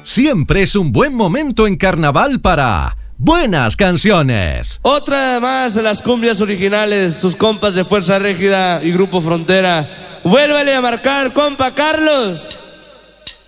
Siempre es un buen momento en carnaval para buenas canciones. Otra más de las cumbias originales, sus compas de Fuerza Régida y Grupo Frontera. Vuélvale a marcar, compa Carlos.